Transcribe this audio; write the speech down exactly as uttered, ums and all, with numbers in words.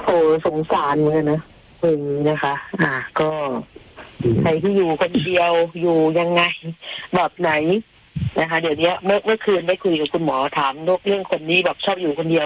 โอ้สงสารเหมือนกันนะอืมนะคะ อ่าก็ใครที่อยู่คนเดียวอยู่ยังไงแบบไหนนะคะ เดี๋ยวนี้เมื่อเมื่อคืนได้คุยกับคุณหมอถามเรื่องคนนี้แบบชอบอยู่คนเดียว